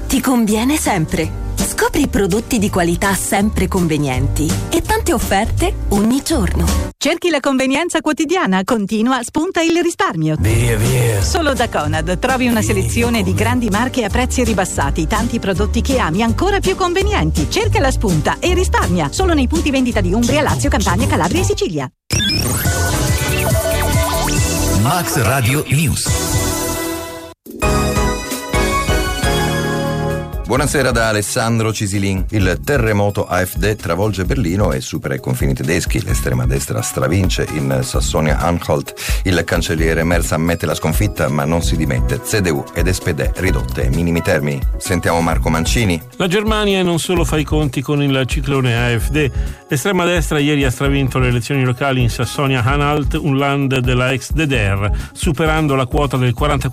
ti conviene sempre. Scopri prodotti di qualità sempre convenienti e tante offerte ogni giorno. Cerchi la convenienza quotidiana, continua, spunta il risparmio. Via. Solo da Conad trovi una selezione di grandi marche a prezzi ribassati, tanti prodotti che ami ancora più convenienti. Cerca la spunta e risparmia. Solo nei punti vendita di Umbria, Lazio, Campania, Calabria e Sicilia. Max Radio News. Buonasera da Alessandro Cisilin. Il terremoto AfD travolge Berlino e supera i confini tedeschi. L'estrema destra stravince in Sassonia-Anhalt. Il cancelliere Merz ammette la sconfitta ma non si dimette. CDU ed SPD ridotte ai minimi termini. Sentiamo Marco Mancini. La Germania non solo fa i conti con il ciclone AfD. L'estrema destra ieri ha stravinto le elezioni locali in Sassonia-Anhalt, un land della ex DDR, superando la quota del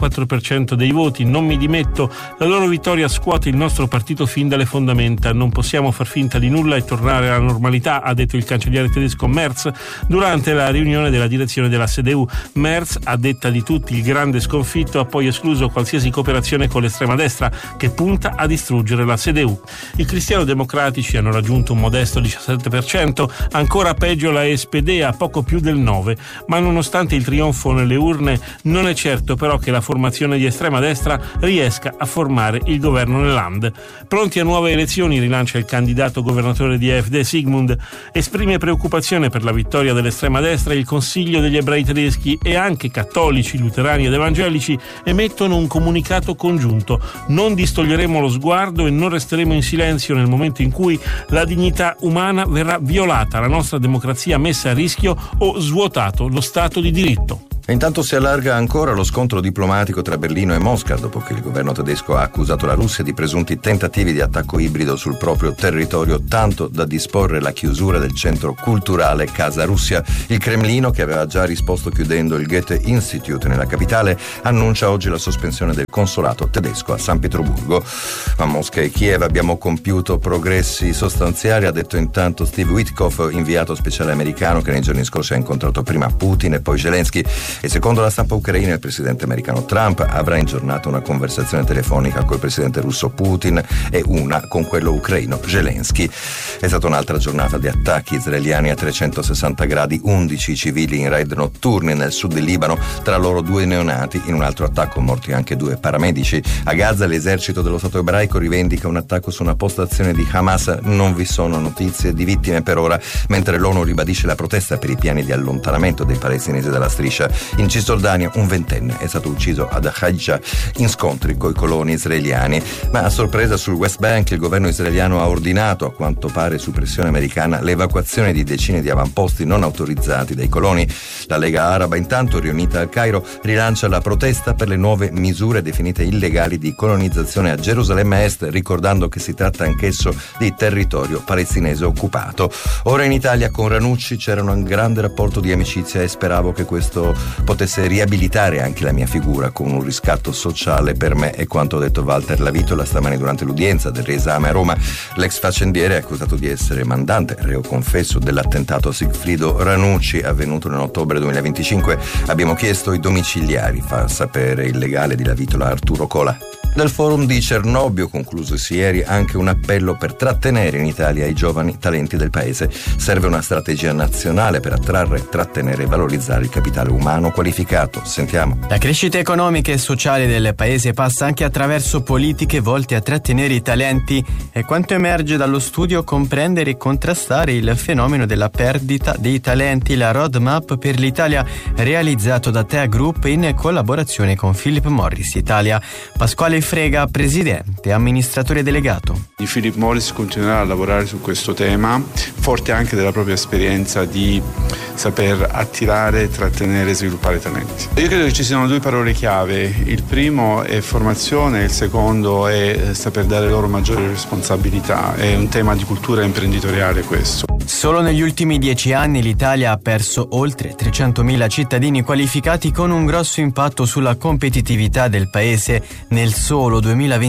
44% dei voti. Non mi dimetto. La loro vittoria scuote il nostro partito fin dalle fondamenta. Non possiamo far finta di nulla e tornare alla normalità, ha detto il cancelliere tedesco Merz durante la riunione della direzione della CDU. Merz, a detta di tutti il grande sconfitto, ha poi escluso qualsiasi cooperazione con l'estrema destra che punta a distruggere la CDU. I cristiano-democratici hanno raggiunto un modesto 17%, ancora peggio la SPD a poco più del 9%, ma nonostante il trionfo nelle urne non è certo però che la formazione di estrema destra riesca a formare il governo nel land. Pronti a nuove elezioni, rilancia il candidato governatore di AfD Sigmund. Esprime preoccupazione per la vittoria dell'estrema destra il Consiglio degli ebrei tedeschi e anche cattolici, luterani ed evangelici emettono un comunicato congiunto. Non distoglieremo lo sguardo e non resteremo in silenzio nel momento in cui la dignità umana verrà violata, la nostra democrazia messa a rischio o svuotato lo Stato di diritto. E intanto si allarga ancora lo scontro diplomatico tra Berlino e Mosca dopo che il governo tedesco ha accusato la Russia di presunti tentativi di attacco ibrido sul proprio territorio, tanto da disporre la chiusura del centro culturale Casa Russia. Il Cremlino, che aveva già risposto chiudendo il Goethe Institute nella capitale, annuncia oggi la sospensione del consolato tedesco a San Pietroburgo. A Mosca e Kiev abbiamo compiuto progressi sostanziali, ha detto intanto Steve Witkoff, inviato speciale americano che nei giorni scorsi ha incontrato prima Putin e poi Zelensky. E secondo la stampa ucraina il presidente americano Trump avrà in giornata una conversazione telefonica col presidente russo Putin e una con quello ucraino Zelensky. È stata un'altra giornata di attacchi israeliani a 360 gradi, 11 civili in raid notturni nel sud del Libano, tra loro 2 neonati. In un altro attacco morti anche 2 paramedici. A Gaza l'esercito dello Stato ebraico rivendica un attacco su una postazione di Hamas. Non vi sono notizie di vittime per ora, mentre l'ONU ribadisce la protesta per i piani di allontanamento dei palestinesi dalla striscia. In Cisgiordania un 20enne è stato ucciso ad Hajja in scontri coi coloni israeliani. Ma a sorpresa sul West Bank il governo israeliano ha ordinato, a quanto pare su pressione americana, l'evacuazione di decine di avamposti non autorizzati dai coloni. La Lega Araba intanto, riunita al Cairo, rilancia la protesta per le nuove misure definite illegali di colonizzazione a Gerusalemme Est, ricordando che si tratta anch'esso di territorio palestinese occupato. Ora in Italia con Ranucci c'era un grande rapporto di amicizia e speravo che questo potesse riabilitare anche la mia figura con un riscatto sociale per me, è quanto ha detto Walter Lavitola stamani durante l'udienza del riesame a Roma. L'ex faccendiere è accusato di essere mandante, reo confesso, dell'attentato a Sigfrido Ranucci avvenuto nell'ottobre 2025. Abbiamo chiesto i domiciliari, fa sapere il legale di Lavitola Arturo Cola. Dal forum di Cernobbio, conclusosi ieri, anche un appello per trattenere in Italia i giovani talenti del paese. Serve una strategia nazionale per attrarre, trattenere e valorizzare il capitale umano qualificato. Sentiamo. La crescita economica e sociale del paese passa anche attraverso politiche volte a trattenere i talenti e quanto emerge dallo studio comprendere e contrastare il fenomeno della perdita dei talenti, la roadmap per l'Italia realizzato da Tea Group in collaborazione con Philip Morris Italia. Pasquale Frega, presidente, amministratore delegato. Philip Morris continuerà a lavorare su questo tema, forte anche della propria esperienza di saper attirare, trattenere e sviluppare talenti. Io credo che ci siano 2 parole chiave, il primo è formazione, il secondo è saper dare loro maggiore responsabilità, è un tema di cultura imprenditoriale questo. Solo negli ultimi 10 anni l'Italia ha perso oltre 300.000 cittadini qualificati con un grosso impatto sulla competitività del paese. Nel solo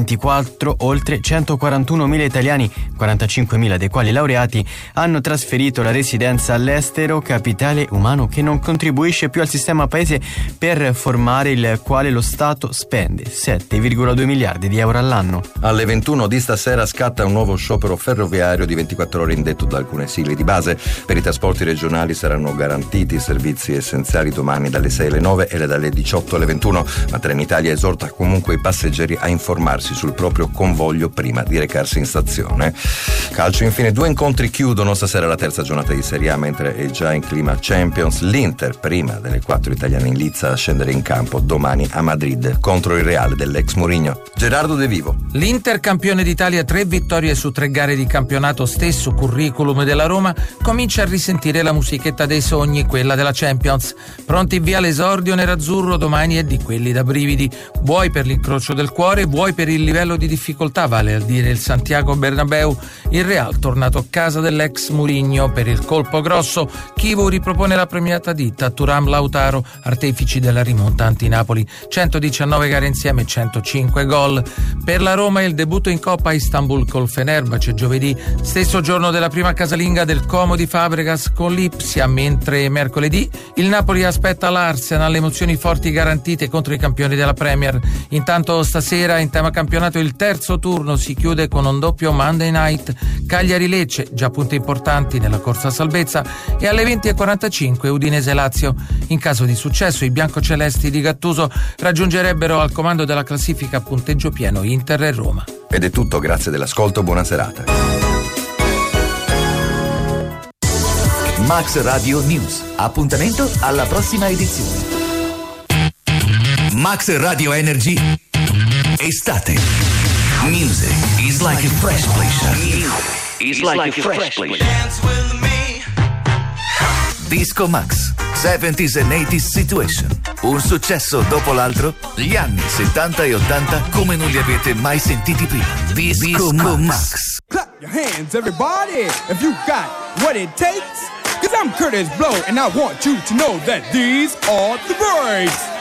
2024 oltre 141.000 italiani, 45.000 dei quali laureati, hanno trasferito la residenza all'estero, capitale capitale umano che non contribuisce più al sistema paese per formare il quale lo Stato spende 7,2 miliardi di euro all'anno. Alle 21 di stasera scatta un nuovo sciopero ferroviario di 24 ore indetto da alcune sigle di base. Per i trasporti regionali saranno garantiti i servizi essenziali domani dalle 6 alle 9 e dalle 18 alle 21, ma Trenitalia esorta comunque i passeggeri a informarsi sul proprio convoglio prima di recarsi in stazione. Calcio infine, 2 incontri chiudono stasera la terza giornata di Serie A, mentre è già in clima Champions l'Inter, prima delle 4 italiane in lizza a scendere in campo domani a Madrid contro il Real dell'ex Mourinho. Gerardo De Vivo. L'Inter, campione d'Italia, 3 vittorie su 3 gare di campionato, stesso curriculum della Roma, comincia a risentire la musichetta dei sogni, quella della Champions. Pronti via l'esordio nerazzurro domani è di quelli da brividi, vuoi per l'incrocio del cuore, vuoi per il livello di difficoltà, vale a dire il Santiago Bernabéu. Il Real, tornato a casa dell'ex Mourinho, per il colpo grosso Chivu ripropone la premiata ditta Thuram Lautaro, artefici della rimonta anti-Napoli, 119 gare insieme, 105 gol. Per la Roma il debutto in Coppa a Istanbul col Fenerbahce giovedì, stesso giorno della prima casalinga del Como di Fabregas con l'Ipsia, mentre mercoledì il Napoli aspetta l'Arsenal, emozioni forti garantite contro i campioni della Premier. Intanto stasera in tema campionato il terzo turno si chiude con un doppio Monday Night, Cagliari-Lecce, già punti importanti nella corsa a salvezza, e alle 20:45 Udinese-Lazio. In caso di successo i biancocelesti di Gattuso raggiungerebbero al comando della classifica a punteggio pieno Inter e Roma. Ed è tutto, grazie dell'ascolto, buona serata. Max Radio News. Appuntamento alla prossima edizione. Max Radio Energy Estate. Music is like a fresh pleasure. Is like a fresh pleasure. Disco Max, 70s and 80s Situation. Un successo dopo l'altro, gli anni 70 e 80 come non li avete mai sentiti prima. Disco Max. Clap your hands, everybody, if you got what it takes. 'Cause I'm Curtis Blow, and I want you to know that these are the breaks.